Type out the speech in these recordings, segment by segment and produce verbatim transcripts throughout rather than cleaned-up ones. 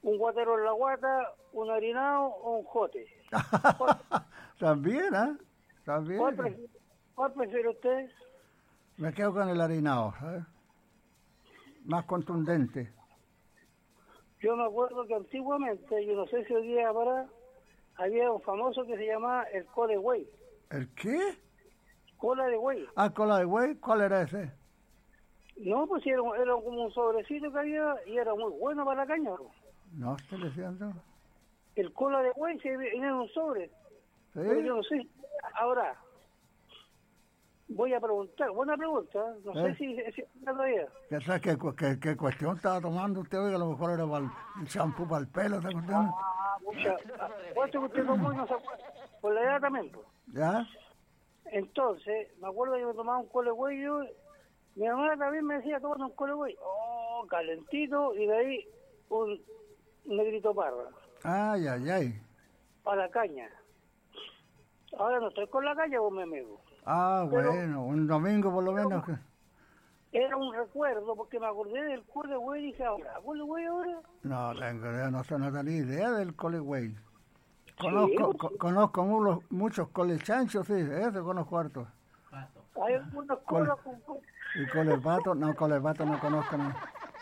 un guatero en la guata, un harinado o un jote. También, ¿eh? También. ¿Cuál prefiere, cuál prefiere usted? Me quedo con el harinado, ¿sabes? Más contundente. Yo me acuerdo que antiguamente, yo no sé si hoy día ahora, había un famoso que se llamaba el Cole Güey. ¿El qué? Cola de güey. Ah, cola de güey, ¿cuál era ese? No, pues era, era como un sobrecito que había y era muy bueno para la caña, bro. No estoy diciendo. El cola de güey se viene en un sobre. ¿Sí? Pero yo no sé. Ahora, voy a preguntar, buena pregunta, no ¿Eh? sé si, si, si todavía. ¿Qué, sabes qué, qué, qué cuestión estaba tomando usted hoy? A lo mejor era para el champú para el pelo, ¿esa cuestión? Ah, mucha. ¿Cuánto que usted tomó y no se acuerda? Por la edad también, pues. ¿Ya? Entonces, me acuerdo que me tomaba un cole güey yo. Mi mamá también me decía, toma un cole güey. Oh, calentito, y de ahí un negrito parra. Ay, ay, ay. Para la caña. Ahora no estoy con la caña, vos me amigo. Ah, Pero, bueno, un domingo por lo menos. Que... Era un recuerdo, porque me acordé del cole güey y dije, ahora, ¿cole güey ahora? No tengo idea, no, sé, no tenía idea del cole güey. Conozco, Sí, co conozco muchos, muchos cole chanchos, sí, ese conozco harto. hay algunas Cole, cosas con... ¿Y cole pato? No, cole pato no conozco. No.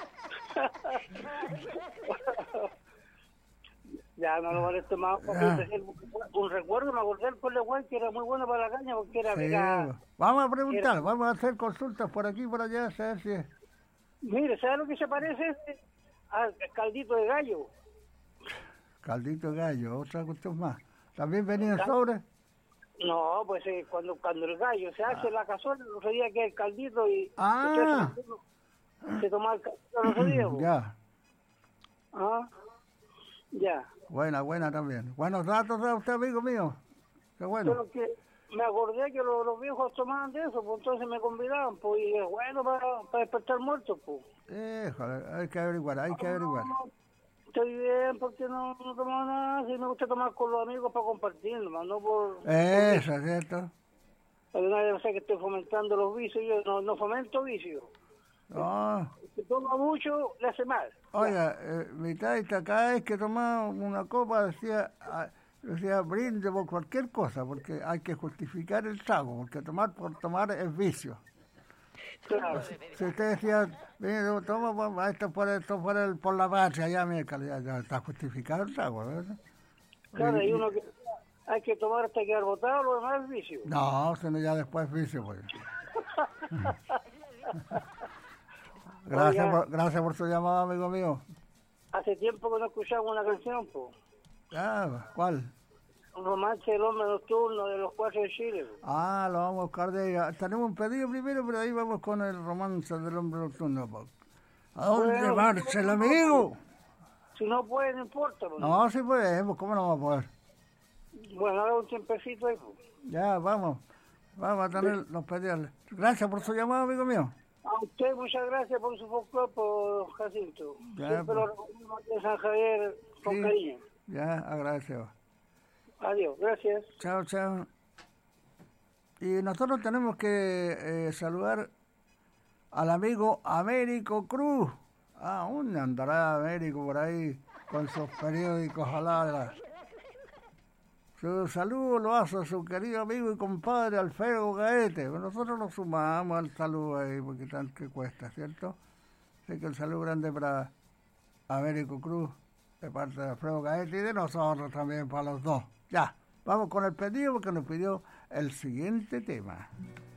Ya no lo moleste más, porque un recuerdo, me acordé del cole güey que era muy bueno para la caña, porque era... Sí, era vamos a preguntar, era, vamos a hacer consultas por aquí y por allá, a ver si es. Mire, ¿sabe lo que se parece este? Al caldito de gallo. Caldito de gallo, otra cuestión más. ¿También venía el sobre? No, pues eh, cuando cuando el gallo se hace ah. la cazuela, no sabía que el caldito y... Ah. Se, se tomaba el caldito, no sabía. Ya. Ah, ya. Buena, buena también. Buenos datos de usted, amigo mío. Qué bueno. Pero que me acordé que los, los viejos tomaban de eso, pues entonces me convidaban, pues, y es bueno para, para despertar muertos, pues. Híjole, hay que averiguar, hay que averiguar. No, no, estoy bien porque no, no tomo nada, sí me gusta tomar con los amigos para compartir, nomás, no por... Eso, es cierto. Para que nadie no sé que estoy fomentando los vicios, yo no, no fomento vicios. No. Si toma mucho, le hace mal. Oiga, eh, mi taita, cada vez que tomaba una copa decía, decía brinde por cualquier cosa, porque hay que justificar el trago, porque tomar por tomar es vicio. Claro. Si usted decía, toma esto por, esto por, el, por la patria, ya, me ya, ya está justificado el trago, ¿verdad? Claro, y, y uno que hay que tomar hasta quedar botado, lo demás es vicio. No, sino ya después es vicio, pues. Gracias por, gracias por su llamada, amigo mío. Hace tiempo que no escuchamos una canción, pues. Ah, ¿cuál? Un romance del hombre nocturno de los Cuatro de Chile. Po. Ah, lo vamos a buscar de ella. Tenemos un pedido primero, pero ahí vamos con el romance del hombre nocturno. Po. ¿A dónde bueno, marcha el amigo? Si no puede, no importa. Po. No, si podemos, ¿cómo no vamos a poder? Bueno, ahora un tiempecito ahí. Po. Ya, vamos. Vamos a tener sí. los pedidos. Gracias por su llamada, amigo mío. A usted muchas gracias por su folclore, por Jacinto. Ya, Siempre pues. Lo recordamos de San Javier con sí. cariño. Ya, agradecido. Adiós, gracias. Chao, chao. Y nosotros tenemos que eh, saludar al amigo Américo Cruz. Ah, ¿dónde andará Américo por ahí con sus periódicos aladas? Su saludo lo hace a su querido amigo y compadre Alfredo Gaete. Nosotros nos sumamos al saludo ahí, porque tanto que cuesta, ¿cierto? Así que el saludo grande para Américo Cruz, de parte de Alfredo Gaete y de nosotros también, para los dos. Ya, vamos con el pedido, porque nos pidió el siguiente tema.